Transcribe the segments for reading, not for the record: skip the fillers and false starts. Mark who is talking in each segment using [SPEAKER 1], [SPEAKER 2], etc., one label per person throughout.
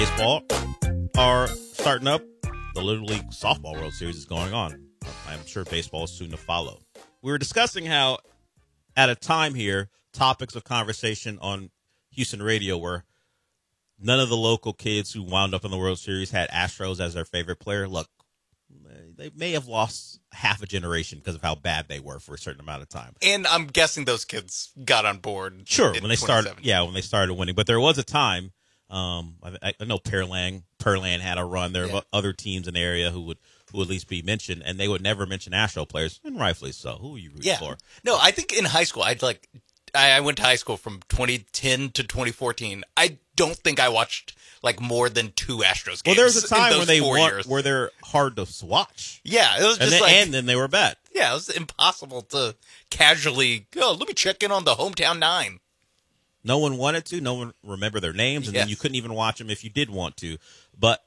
[SPEAKER 1] Baseball are starting up. The Little League Softball World Series is going on. I'm sure baseball is soon to follow. We were discussing how, at a time here, topics of conversation on Houston radio were none of the local kids who wound up in the World Series had Astros as their favorite player. Look, they may have lost half a generation because of how bad they were for a certain amount of time.
[SPEAKER 2] And I'm guessing those kids got on board.
[SPEAKER 1] Sure, when they started winning. But there was a time. I know Pearland had a run. There were other teams in the area who would at least be mentioned, and they would never mention Astro players, and rightfully so. Who are you rooting for?
[SPEAKER 2] No, I think in high school, I went to high school from 2010 to 2014. I don't think I watched more than 2 Astros games.
[SPEAKER 1] Well, there was a time
[SPEAKER 2] when
[SPEAKER 1] where they're hard to watch.
[SPEAKER 2] Yeah, it was just
[SPEAKER 1] and then they were bad.
[SPEAKER 2] Yeah, it was impossible to casually let me check in on the hometown 9.
[SPEAKER 1] No one wanted to. No one remembered their names, and then you couldn't even watch them if you did want to. But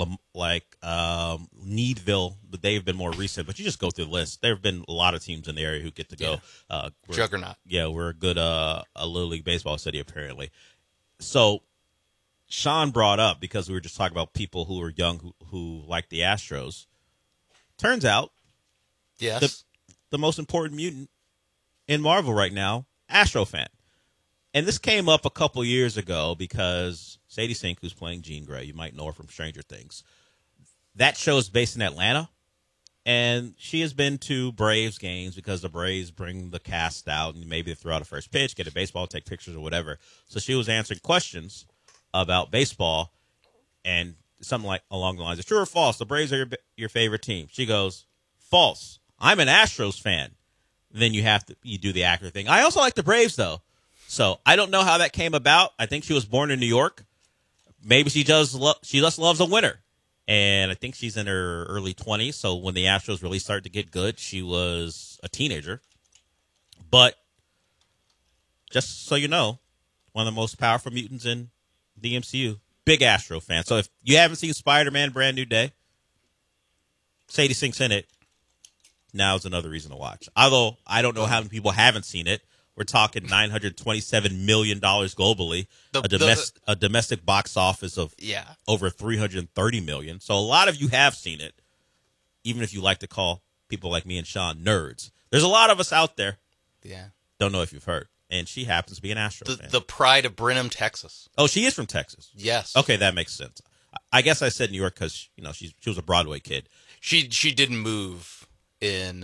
[SPEAKER 1] Needville, but they've been more recent. But you just go through the list. There have been a lot of teams in the area who get to go.
[SPEAKER 2] Juggernaut.
[SPEAKER 1] Yeah, we're a good a Little League baseball city apparently. So Sean brought up, because we were just talking about people who are young who like the Astros. Turns out,
[SPEAKER 2] yes,
[SPEAKER 1] the most important mutant in Marvel right now, Astro fan. And this came up a couple years ago because Sadie Sink, who's playing Jean Grey, you might know her from Stranger Things. That show is based in Atlanta, and she has been to Braves games because the Braves bring the cast out and maybe they throw out a first pitch, get a baseball, take pictures or whatever. So she was answering questions about baseball and something like along the lines of, true or false, the Braves are your favorite team. She goes, false. I'm an Astros fan. Then you do the actor thing. I also like the Braves, though. So I don't know how that came about. I think she was born in New York. Maybe she just loves a winner. And I think she's in her early 20s. So when the Astros really started to get good, she was a teenager. But just so you know, one of the most powerful mutants in the MCU, big Astro fan. So if you haven't seen Spider-Man Brand New Day, Sadie Sink's in it. Now's another reason to watch. Although I don't know how many people haven't seen it. We're talking $927 million globally, a domestic box office of over $330 million. So a lot of you have seen it, even if you like to call people like me and Sean nerds. There's a lot of us out there.
[SPEAKER 2] Yeah.
[SPEAKER 1] Don't know if you've heard. And she happens to be an Astro fan.
[SPEAKER 2] The pride of Brenham, Texas.
[SPEAKER 1] Oh, she is from Texas.
[SPEAKER 2] Yes.
[SPEAKER 1] Okay, that makes sense. I guess I said New York because she was a Broadway kid.
[SPEAKER 2] She didn't move in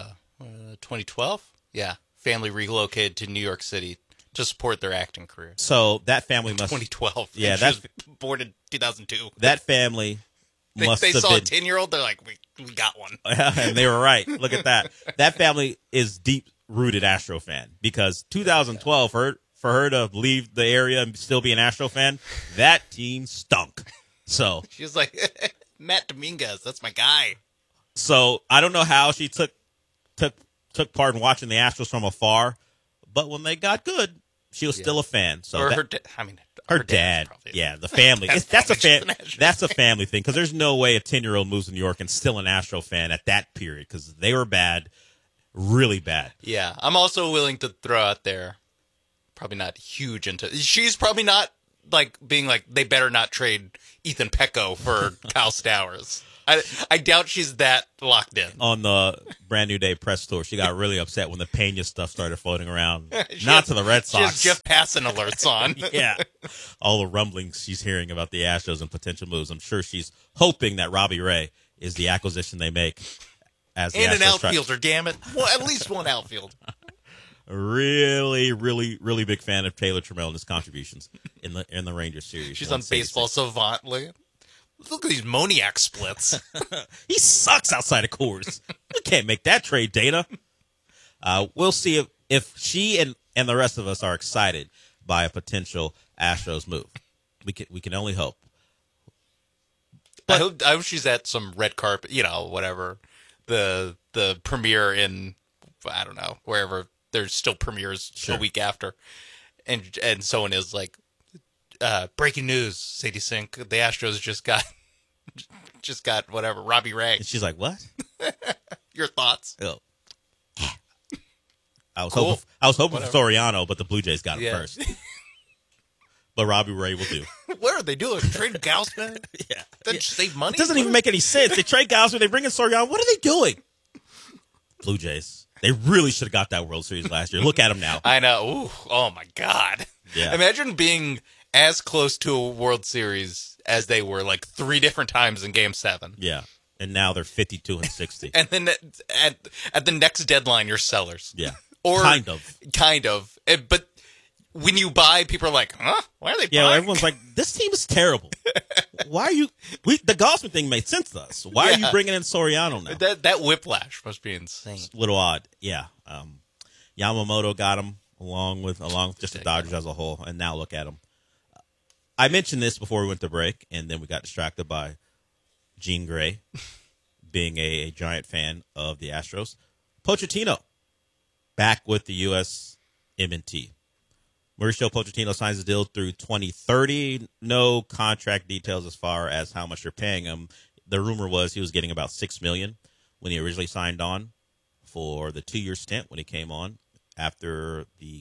[SPEAKER 2] 2012. Yeah. Family relocated to New York City to support their acting career.
[SPEAKER 1] So that family must
[SPEAKER 2] 2012.
[SPEAKER 1] Yeah,
[SPEAKER 2] she was born in 2002.
[SPEAKER 1] That family must have been.
[SPEAKER 2] They saw a 10-year-old. They're like, we got one,
[SPEAKER 1] and they were right. Look at that. That family is deep rooted Astro fan because 2012 for her to leave the area and still be an Astro fan, that team stunk. So
[SPEAKER 2] she was like, Matt Dominguez, that's my guy.
[SPEAKER 1] So I don't know how she took part in watching the Astros from afar, but when they got good, she was still a fan. So
[SPEAKER 2] or
[SPEAKER 1] her dad, the family. That's a family thing because there's no way a 10-year-old moves to New York and still an Astro fan at that period because they were bad, really bad.
[SPEAKER 2] Yeah, I'm also willing to throw out there, probably not huge into. She's probably not being like they better not trade Ethan Pecco for Kyle Stowers. I doubt she's that locked in.
[SPEAKER 1] On the Brand New Day press tour, she got really upset when the Pena stuff started floating around. Not to the Red Sox.
[SPEAKER 2] She has Jeff Passan alerts on.
[SPEAKER 1] Yeah. All the rumblings she's hearing about the Astros and potential moves. I'm sure she's hoping that Robbie Ray is the acquisition they make. As the
[SPEAKER 2] and
[SPEAKER 1] Astros
[SPEAKER 2] an outfielder, damn it. Well, at least one outfield.
[SPEAKER 1] Really, really, really big fan of Taylor Trammell and his contributions in the Rangers series.
[SPEAKER 2] She's on Baseball Savant. Look at these Moniac splits.
[SPEAKER 1] He sucks outside of Coors. We can't make that trade, Dana. We'll see if she and the rest of us are excited by a potential Astros move. We can only hope.
[SPEAKER 2] But I hope she's at some red carpet, whatever. The premiere in, I don't know, wherever there's still premieres a week after. And someone is like, breaking news, Sadie Sink, the Astros just got whatever, Robbie Ray.
[SPEAKER 1] And she's like, what?
[SPEAKER 2] Your thoughts?
[SPEAKER 1] Oh. I was hoping for Soriano, but the Blue Jays got him first. but Robbie Ray will do.
[SPEAKER 2] What are they doing? Trading Gausman?
[SPEAKER 1] Yeah.
[SPEAKER 2] That save money?
[SPEAKER 1] It doesn't even make any sense. They trade Gausman, they bring in Soriano. What are they doing? Blue Jays. They really should have got that World Series last year. Look at them now.
[SPEAKER 2] I know. Ooh, oh, my God.
[SPEAKER 1] Yeah.
[SPEAKER 2] Imagine being as close to a World Series as they were, like 3 different times in Game 7.
[SPEAKER 1] Yeah. And now they're 52-60.
[SPEAKER 2] And then at the next deadline, you're sellers.
[SPEAKER 1] Yeah.
[SPEAKER 2] Or
[SPEAKER 1] Kind of.
[SPEAKER 2] But when you buy, people are like, huh? Why are they
[SPEAKER 1] Yeah,
[SPEAKER 2] buying?
[SPEAKER 1] everyone's like, this team is terrible. Why are you... the Gausman thing made sense to us. Why are you bringing in Soriano now?
[SPEAKER 2] That whiplash must be insane.
[SPEAKER 1] It's a little odd. Yeah. Yamamoto got him along with just the Dodgers as a whole. And now look at them. I mentioned this before we went to break, and then we got distracted by Gene Gray being a giant fan of the Astros. Pochettino back with the U.S. M&T. Mauricio Pochettino signs a deal through 2030. No contract details as far as how much they're paying him. The rumor was he was getting about $6 million when he originally signed on for the 2-year stint when he came on after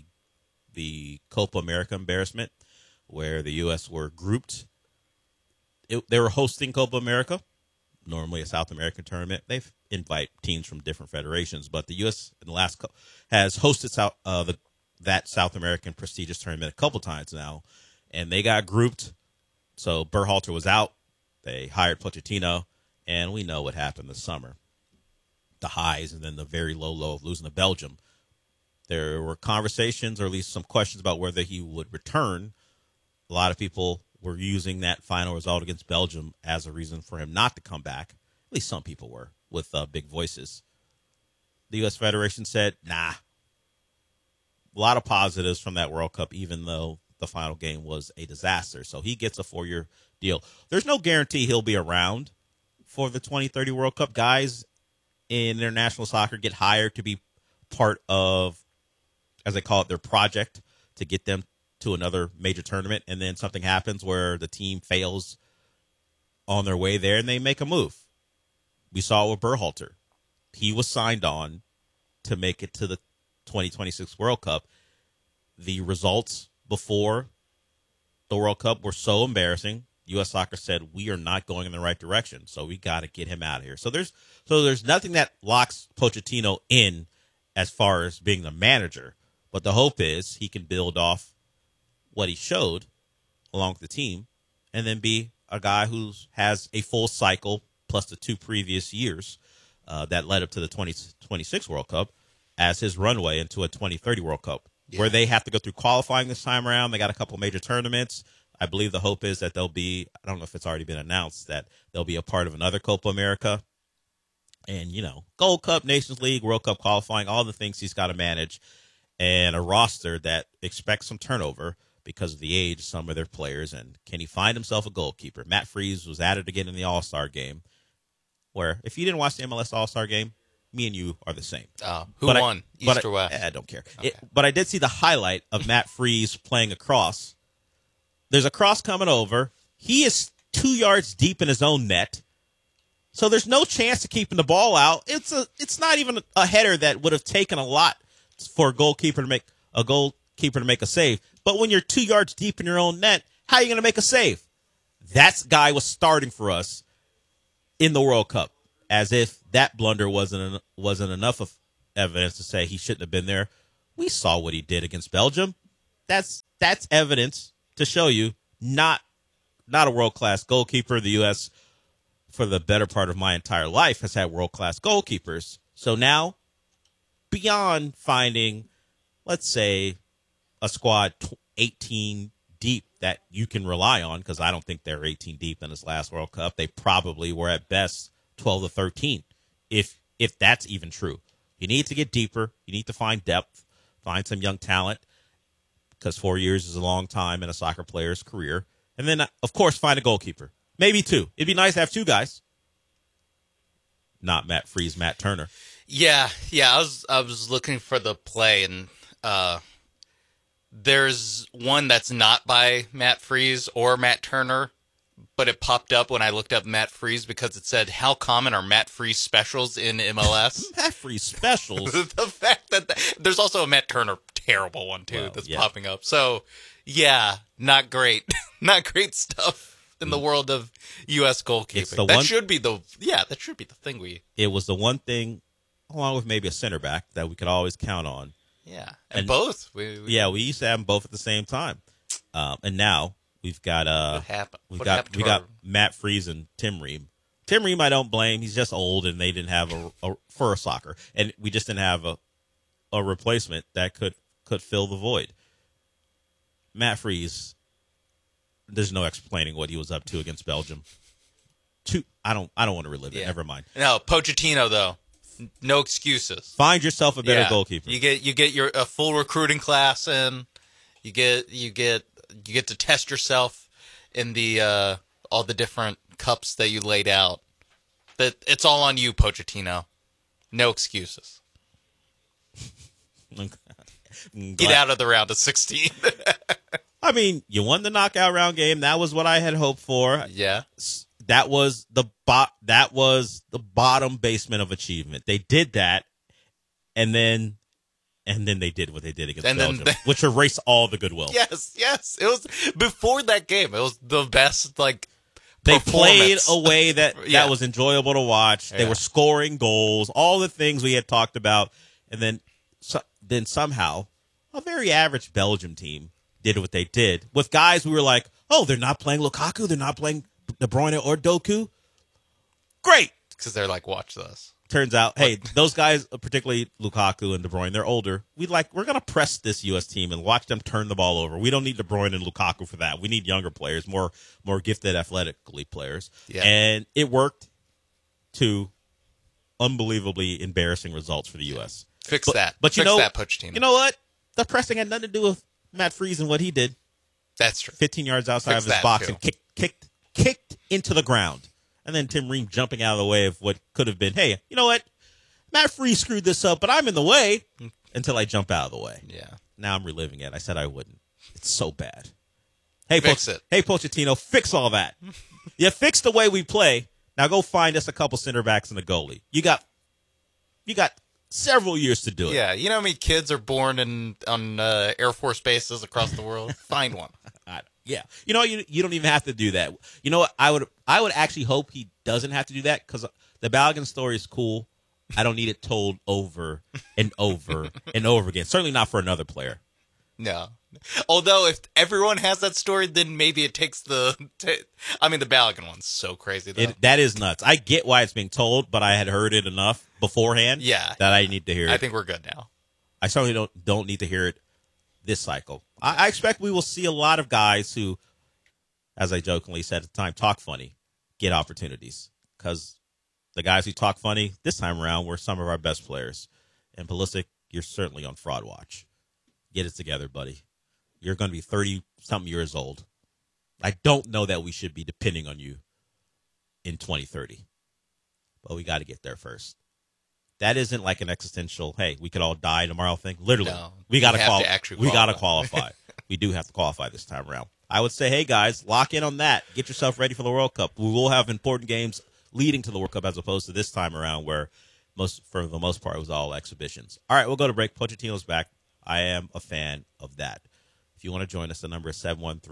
[SPEAKER 1] the Copa America embarrassment, where the U.S. were grouped. They were hosting Copa America, normally a South American tournament. They invite teams from different federations, but the U.S. in the last has hosted that South American prestigious tournament a couple times now, and they got grouped. So Berhalter was out. They hired Pochettino, and we know what happened this summer. The highs and then the very low of losing to Belgium. There were conversations, or at least some questions, about whether he would return. A lot of people were using that final result against Belgium as a reason for him not to come back. At least some people were, with big voices. The U.S. Federation said, nah. A lot of positives from that World Cup, even though the final game was a disaster. So he gets a 4-year deal. There's no guarantee he'll be around for the 2030 World Cup. Guys in international soccer get hired to be part of, as they call it, their project to get them to another major tournament, and then something happens where the team fails on their way there, and they make a move. We saw it with Berhalter. He was signed on to make it to the 2026 World Cup. The results before the World Cup were so embarrassing. U.S. Soccer said, we are not going in the right direction, so we got to get him out of here. So there's nothing that locks Pochettino in as far as being the manager, but the hope is he can build off what he showed along with the team and then be a guy who has a full cycle plus the 2 previous years that led up to the 2026 World Cup as his runway into a 2030 World Cup, where they have to go through qualifying this time around. They got a couple major tournaments. I believe the hope is that they'll be, I don't know if it's already been announced, that they'll be a part of another Copa America. And, Gold Cup, Nations League, World Cup qualifying, all the things he's got to manage, and a roster that expects some turnover because of the age of some of their players. And can he find himself a goalkeeper? Matt Freese was added again in the All-Star game, where if you didn't watch the MLS All-Star game, me and you are the same.
[SPEAKER 2] Who won? East or West?
[SPEAKER 1] I don't care.
[SPEAKER 2] Okay.
[SPEAKER 1] But I did see the highlight of Matt Freese playing a cross. There's a cross coming over. He is 2 yards deep in his own net. So there's no chance of keeping the ball out. It's not even a header that would have taken a lot for a goalkeeper to make a save. But when you're 2 yards deep in your own net, how are you going to make a save? That guy was starting for us in the World Cup, as if that blunder wasn't enough of evidence to say he shouldn't have been there. We saw what he did against Belgium. That's evidence to show you not a world-class goalkeeper. The U.S., for the better part of my entire life, has had world-class goalkeepers. So now, beyond finding, let's say, a squad 18 deep that you can rely on, because I don't think they're 18 deep in this last World Cup. They probably were at best 12 to 13, if that's even true. You need to get deeper. You need to find depth, find some young talent, because 4 years is a long time in a soccer player's career. And then, of course, find a goalkeeper. Maybe 2. It'd be nice to have 2 guys. Not Matt Freese, Matt Turner.
[SPEAKER 2] Yeah. I was looking for the play, and there's one that's not by Matt Freese or Matt Turner, but it popped up when I looked up Matt Freese because it said, how common are Matt Freese specials in MLS?
[SPEAKER 1] Matt Freese specials?
[SPEAKER 2] The fact that there's also a Matt Turner terrible one, too, that's popping up. So, Yeah, not great. Not great stuff in the world of U.S. goalkeeping. That should be the thing
[SPEAKER 1] It was the one thing, along with maybe a center back, that we could always count on.
[SPEAKER 2] Yeah, and both. We
[SPEAKER 1] used to have them both at the same time. And now we've got
[SPEAKER 2] what happened?
[SPEAKER 1] We got Matt Freese and Tim Ream. Tim Ream, I don't blame. He's just old, and they didn't have for soccer, and we just didn't have a replacement that could fill the void. Matt Freese, there's no explaining what he was up to against Belgium. I don't want to relive it. Never mind.
[SPEAKER 2] No, Pochettino though, no excuses.
[SPEAKER 1] Find yourself a better goalkeeper.
[SPEAKER 2] You get a full recruiting class, and you get to test yourself in the all the different cups that you laid out. But it's all on you, Pochettino. No excuses. Get out of the round of 16.
[SPEAKER 1] I mean, you won the knockout round game. That was what I had hoped for.
[SPEAKER 2] Yeah.
[SPEAKER 1] That was the bottom basement of achievement. They did that, and then they did what they did against Belgium, which erased all the goodwill.
[SPEAKER 2] Yes. It was before that game. It was the best
[SPEAKER 1] They played a way that was enjoyable to watch. They were scoring goals, all the things we had talked about, and then somehow a very average Belgium team did what they did with guys we were like, oh, they're not playing Lukaku, they're not playing De Bruyne or Doku. Great,
[SPEAKER 2] because they're like, watch this.
[SPEAKER 1] Turns out, hey, those guys, particularly Lukaku and De Bruyne, they're older. We're going to press this U.S. team and watch them turn the ball over. We don't need De Bruyne and Lukaku for that. We need younger players, more gifted athletically players. Yeah. And it worked to unbelievably embarrassing results for the U.S.
[SPEAKER 2] Fix that, Pochettino.
[SPEAKER 1] You know what? The pressing had nothing to do with Matt Freese and what he did.
[SPEAKER 2] That's true.
[SPEAKER 1] 15 yards outside of his box and kicked into the ground. And then Tim Ream jumping out of the way of what could have been, hey, you know what? Matt Freese screwed this up, but I'm in the way until I jump out of the way.
[SPEAKER 2] Yeah.
[SPEAKER 1] Now I'm reliving it. I said I wouldn't. It's so bad. Hey,
[SPEAKER 2] fix it.
[SPEAKER 1] Hey, Pochettino, fix all that. You fix the way we play. Now go find us a couple center backs and a goalie. You got several years to do it.
[SPEAKER 2] Yeah, you know how many kids are born on Air Force bases across the world? Find one.
[SPEAKER 1] Yeah. You know, you don't even have to do that. You know what? I would actually hope he doesn't have to do that, because the Balogun story is cool. I don't need it told over and over and over again. Certainly not for another player.
[SPEAKER 2] No. Although if everyone has that story, then maybe it takes the Balogun one's so crazy, though.
[SPEAKER 1] That is nuts. I get why it's being told, but I had heard it enough beforehand that I need to hear it.
[SPEAKER 2] I think we're good now.
[SPEAKER 1] I certainly don't need to hear it this cycle. I expect we will see a lot of guys who, as I jokingly said at the time, talk funny, get opportunities. Because the guys who talk funny this time around were some of our best players. And Pulisic, you're certainly on fraud watch. Get it together, buddy. You're going to be 30-something years old. I don't know that we should be depending on you in 2030. But we got to get there first. That isn't like an existential, hey, we could all die tomorrow thing. Literally, we got to qualify. We do have to qualify this time around. I would say, hey, guys, lock in on that. Get yourself ready for the World Cup. We will have important games leading to the World Cup as opposed to this time around where, for the most part, it was all exhibitions. All right, we'll go to break. Pochettino's back. I am a fan of that. If you want to join us, the number is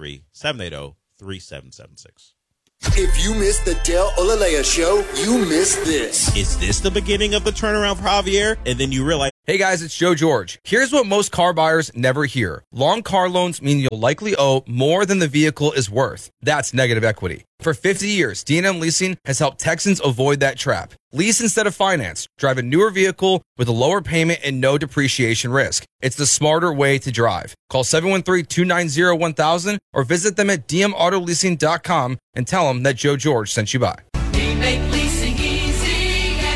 [SPEAKER 1] 713-780-3776.
[SPEAKER 3] If you missed the Del Olalea show, you missed this.
[SPEAKER 1] Is this the beginning of the turnaround for Javier? And then you realize...
[SPEAKER 4] Hey guys, it's Joe George. Here's what most car buyers never hear. Long car loans mean you'll likely owe more than the vehicle is worth. That's negative equity. For 50 years, D&M Leasing has helped Texans avoid that trap. Lease instead of finance. Drive a newer vehicle with a lower payment and no depreciation risk. It's the smarter way to drive. Call 713-290-1000 or visit them at dmautoleasing.com and tell them that Joe George sent you by.
[SPEAKER 5] We make leasing easy at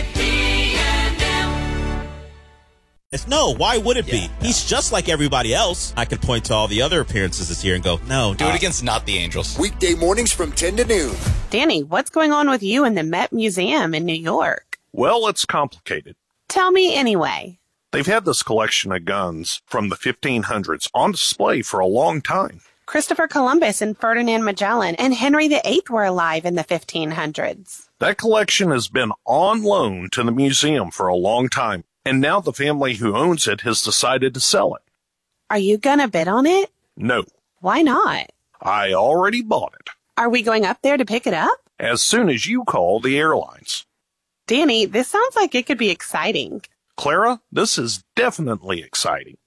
[SPEAKER 5] D&M.
[SPEAKER 1] No, why would it be? He's just like everybody else. I could point to all the other appearances this year and go, no.
[SPEAKER 2] Do it against not the Angels.
[SPEAKER 3] Weekday mornings from 10 to noon.
[SPEAKER 6] Danny, what's going on with you and the Met Museum in New York?
[SPEAKER 7] Well, it's complicated.
[SPEAKER 6] Tell me anyway.
[SPEAKER 7] They've had this collection of guns from the 1500s on display for a long time.
[SPEAKER 6] Christopher Columbus and Ferdinand Magellan and Henry VIII were alive in the 1500s.
[SPEAKER 7] That collection has been on loan to the museum for a long time, and now the family who owns it has decided to sell it.
[SPEAKER 6] Are you gonna bid on it?
[SPEAKER 7] No,
[SPEAKER 6] Why not?
[SPEAKER 7] I already bought it.
[SPEAKER 6] Are we going up there to pick it up?
[SPEAKER 7] As soon as you call the airlines.
[SPEAKER 6] Danny, this sounds like it could be exciting.
[SPEAKER 7] Clara, this is definitely exciting.